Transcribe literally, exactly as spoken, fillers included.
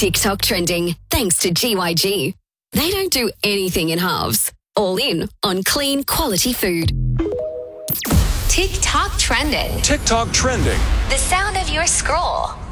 TikTok trending thanks to G Y G. They don't do anything in halves. All in on clean, quality food. TikTok trending. TikTok trending. The sound of your scroll.